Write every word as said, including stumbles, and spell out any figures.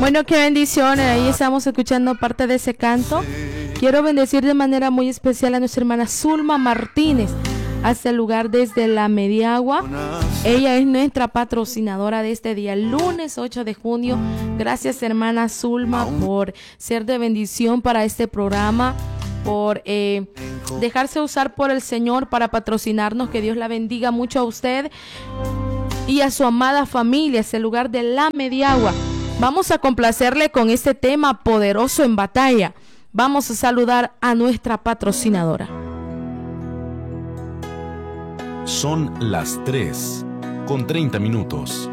Bueno, qué bendiciones. Ahí estamos escuchando parte de ese canto. Quiero bendecir de manera muy especial a nuestra hermana Zulma Martínez, hasta el lugar desde la Mediagua. Ella es nuestra patrocinadora de este día, lunes ocho de junio. Gracias, hermana Zulma, por ser de bendición para este programa, por eh, dejarse usar por el Señor para patrocinarnos. Que Dios la bendiga mucho a usted y a su amada familia, hasta el lugar de la Mediagua. Vamos a complacerle con este tema, Poderoso en Batalla. Vamos a saludar a nuestra patrocinadora. Son las tres con treinta minutos.